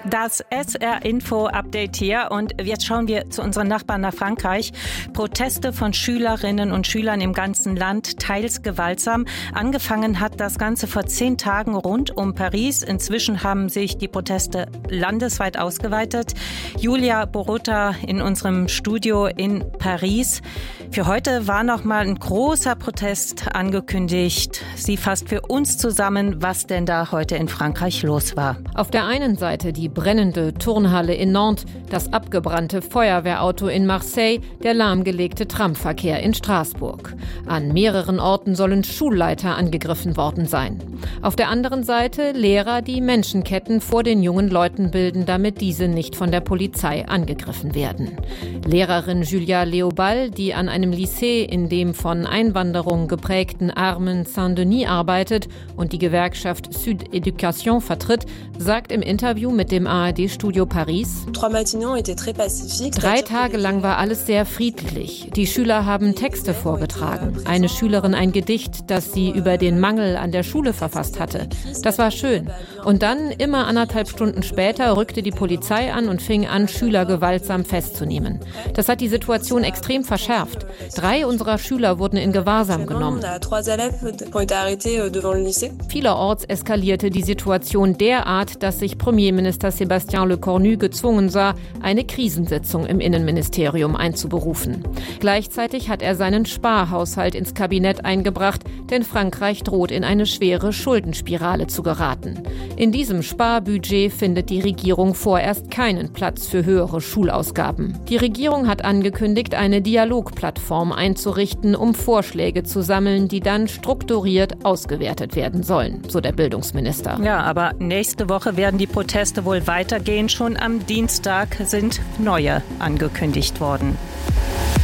Das SR-Info-Update hier und jetzt schauen wir zu unseren Nachbarn nach Frankreich. Proteste von Schülerinnen und Schülern im ganzen Land, teils gewaltsam. Angefangen hat das Ganze vor 10 Tagen rund um Paris. Inzwischen haben sich die Proteste landesweit ausgeweitet. Julia Borota in unserem Studio in Paris. Für heute war noch mal ein großer Protest angekündigt. Sie fasst für uns zusammen, was denn da heute in Frankreich los war. Auf der einen Seite die brennende Turnhalle in Nantes, das abgebrannte Feuerwehrauto in Marseille, der lahmgelegte Tramverkehr in Straßburg. An mehreren Orten sollen Schulleiter angegriffen worden sein. Auf der anderen Seite Lehrer, die Menschenketten vor den jungen Leuten bilden, damit diese nicht von der Polizei angegriffen werden. Lehrerin Julia Leobal, die an einem Lycée in dem von Einwanderung geprägten armen Saint-Denis arbeitet und die Gewerkschaft Sud Éducation vertritt, sagt im Interview mit dem ARD-Studio Paris: 3 Tage lang war alles sehr friedlich. Die Schüler haben Texte vorgetragen. Eine Schülerin ein Gedicht, das sie über den Mangel an der Schule verfasst hatte. Das war schön. Und dann, immer 1,5 Stunden später, rückte die Polizei an und fing an, Schüler gewaltsam festzunehmen. Das hat die Situation extrem verschärft. 3 unserer Schüler wurden in Gewahrsam genommen. Vielerorts eskalierte die Situation derart, dass sich Premierminister Sébastien Lecornu gezwungen sah, eine Krisensitzung im Innenministerium einzuberufen. Gleichzeitig hat er seinen Sparhaushalt ins Kabinett eingebracht, denn Frankreich droht in eine schwere Schuldenspirale zu geraten. In diesem Sparbudget findet die Regierung vorerst keinen Platz für höhere Schulausgaben. Die Regierung hat angekündigt, eine Dialogplattform einzurichten, um Vorschläge zu sammeln, die dann strukturiert ausgewertet werden sollen, so der Bildungsminister. Ja, aber nächste Woche werden die Proteste wohl weitergehen. Schon am Dienstag sind neue angekündigt worden.